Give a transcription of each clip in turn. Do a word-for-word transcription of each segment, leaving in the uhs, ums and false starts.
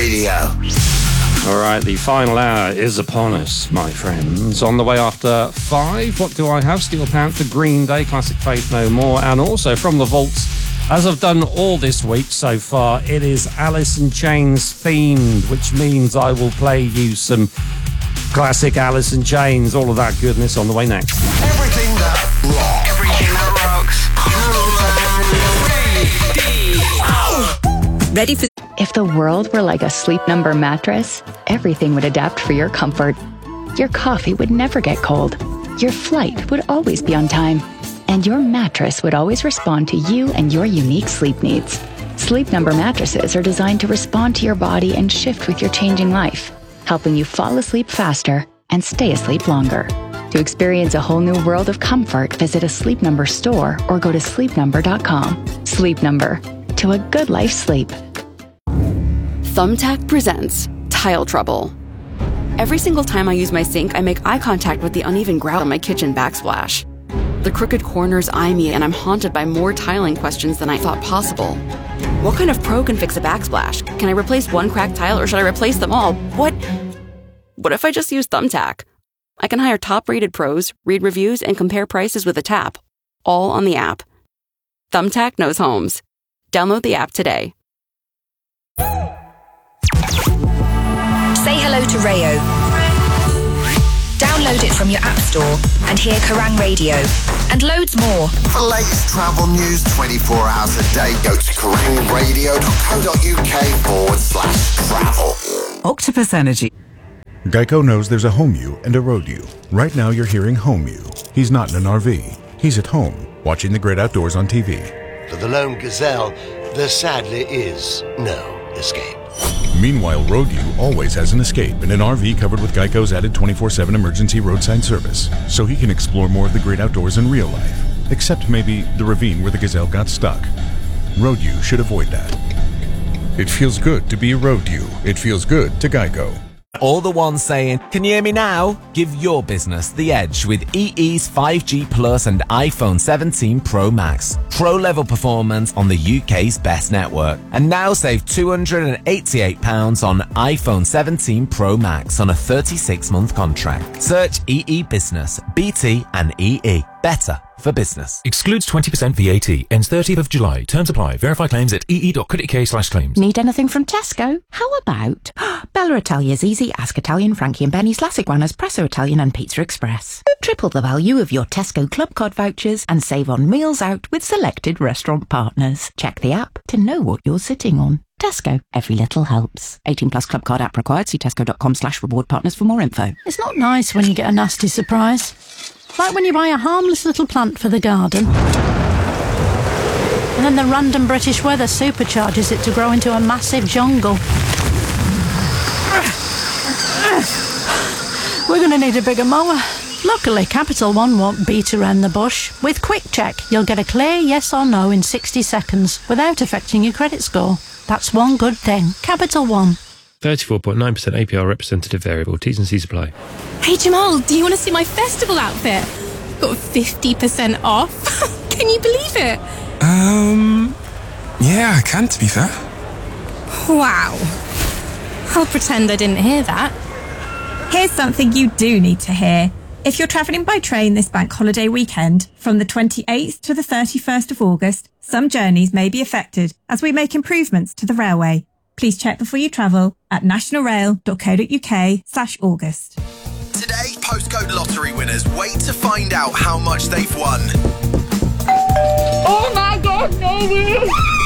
Radio. All right, the final hour is upon us, my friends. On the way after five, what do I have? Steel Panther, Green Day, Classic Faith No More, and also from the vaults, as I've done all this week so far, it is Alice in Chains themed, which means I will play you some classic Alice in Chains, all of that goodness on the way next. Everything that rocks. Everything that rocks. Ready for... If the world were like a Sleep Number mattress, everything would adapt for your comfort. Your coffee would never get cold. Your flight would always be on time. And your mattress would always respond to you and your unique sleep needs. Sleep Number mattresses are designed to respond to your body and shift with your changing life, helping you fall asleep faster and stay asleep longer. To experience a whole new world of comfort, visit a Sleep Number store or go to sleep number dot com. Sleep Number. To a good life sleep. Thumbtack presents Tile Trouble. Every single time I use my sink, I make eye contact with the uneven grout on my kitchen backsplash. The crooked corners eye me, and I'm haunted by more tiling questions than I thought possible. What kind of pro can fix a backsplash? Can I replace one cracked tile, or should I replace them all? What? What if I just use Thumbtack? I can hire top-rated pros, read reviews, and compare prices with a tap, all on the app. Thumbtack knows homes. Download the app today. Say hello to Rayo. Download it from your app store and hear Kerrang Radio and loads more. For latest travel news twenty-four hours a day, go to kerrang radio dot co dot uk forward slash travel. Octopus Energy. Geico knows there's a home you and a road you. Right now you're hearing home you. He's not in an R V. He's at home, watching the great outdoors on T V. For the lone gazelle, there sadly is no escape. Meanwhile, Road U always has an escape in an R V covered with Geico's added twenty-four seven emergency roadside service, so he can explore more of the great outdoors in real life, except maybe the ravine where the gazelle got stuck. Road U should avoid that. It feels good to be Road U. It feels good to Geico. All the ones saying, can you hear me now? Give your business the edge with E E's five G Plus and iPhone seventeen Pro Max. Pro-level performance on the U K's best network. And now save two hundred eighty-eight pounds on iPhone seventeen Pro Max on a thirty-six month contract. Search E E Business, B T and E E. Better for business. Excludes twenty percent V A T. Ends thirtieth of July. Terms apply. Verify claims at ee dot co dot uk slash claims. Need anything from Tesco? How about Bella Italia's Easy, Ask Italian, Frankie and Benny's, La Iguana's, Presso Italian and Pizza Express. Triple the value of your Tesco Club Card vouchers and save on meals out with selected restaurant partners. Check the app to know what you're sitting on. Tesco. Every little helps. eighteen plus Club Card app required. See tesco dot com slash reward partners for more info. It's not nice when you get a nasty surprise. Like when you buy a harmless little plant for the garden, and then the random British weather supercharges it to grow into a massive jungle. We're going to need a bigger mower. Luckily, Capital One won't beat around the bush. With Quick Check, you'll get a clear yes or no in sixty seconds without affecting your credit score. That's one good thing. Capital One. thirty-four point nine percent A P R representative variable. T's and C's apply. Hey Jamal, do you want to see my festival outfit? Got fifty percent off. Can you believe it? Um, yeah, I can, to be fair. Wow. I'll pretend I didn't hear that. Here's something you do need to hear. If you're travelling by train this bank holiday weekend, from the twenty-eighth to the thirty-first of August, some journeys may be affected as we make improvements to the railway. Please check before you travel at nationalrail dot co dot uk slash August. Today, postcode lottery winners wait to find out how much they've won. Oh my God, baby!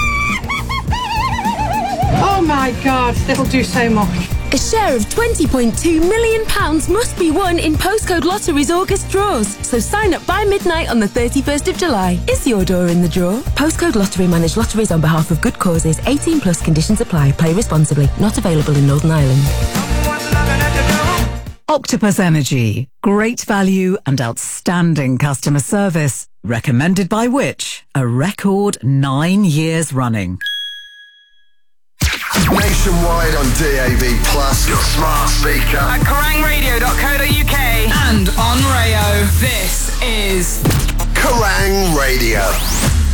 Oh my God, that'll do so much. A share of twenty point two million pounds must be won in Postcode Lottery's August draws. So sign up by midnight on the thirty-first of July. Is your door in the draw? Postcode Lottery manage lotteries on behalf of good causes. eighteen plus conditions apply. Play responsibly. Not available in Northern Ireland. Octopus Energy. Great value and outstanding customer service. Recommended by which? A record nine years running. Nationwide on D A B Plus, your smart speaker. At kerrang radio dot co dot uk. And on Rayo, this is Kerrang Radio.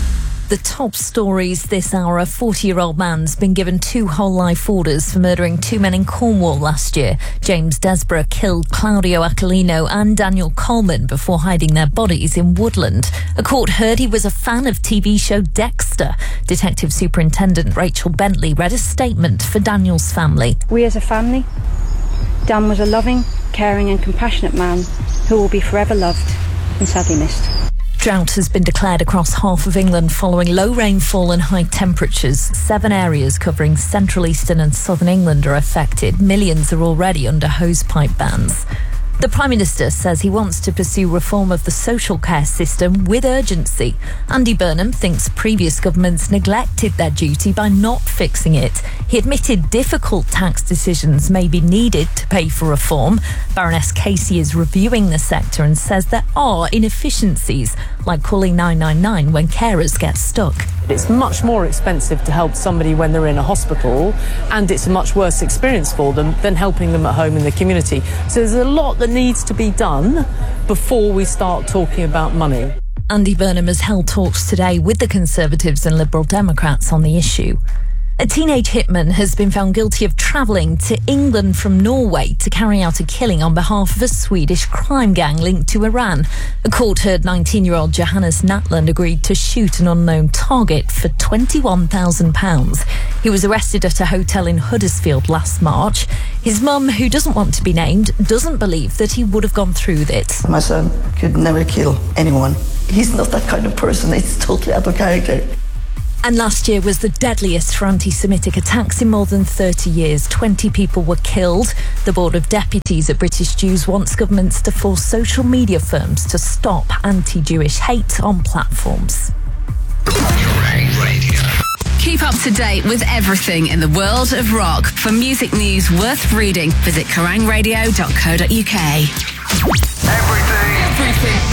The top stories this hour: a forty-year-old man's been given two whole life orders for murdering two men in Cornwall last year. James Desborough killed Claudio Aquilino and Daniel Coleman before hiding their bodies in Woodland. A court heard he was a fan of T V show Dexter. Detective Superintendent Rachel Bentley read a statement for Daniel's family. We as a family, Dan was a loving, caring and compassionate man who will be forever loved and sadly missed. Drought has been declared across half of England following low rainfall and high temperatures. Seven areas covering central, eastern and southern England are affected. Millions are already under hosepipe bans. The Prime Minister says he wants to pursue reform of the social care system with urgency. Andy Burnham thinks previous governments neglected their duty by not fixing it. He admitted difficult tax decisions may be needed to pay for reform. Baroness Casey is reviewing the sector and says there are inefficiencies, like calling nine nine nine when carers get stuck. It's much more expensive to help somebody when they're in a hospital, and it's a much worse experience for them than helping them at home in the community. So there's a lot that needs to be done before we start talking about money. Andy Burnham has held talks today with the Conservatives and Liberal Democrats on the issue. A teenage hitman has been found guilty of travelling to England from Norway to carry out a killing on behalf of a Swedish crime gang linked to Iran. A court heard nineteen-year-old Johannes Natland agreed to shoot an unknown target for twenty-one thousand pounds. He was arrested at a hotel in Huddersfield last March. His mum, who doesn't want to be named, doesn't believe that he would have gone through with it. My son could never kill anyone. He's not that kind of person. It's totally out of character. And last year was the deadliest for anti-Semitic attacks in more than thirty years. twenty people were killed. The Board of Deputies at British Jews wants governments to force social media firms to stop anti-Jewish hate on platforms. Keep up to date with everything in the world of rock. For music news worth reading, visit kerrang radio dot co dot uk. Everything. Everything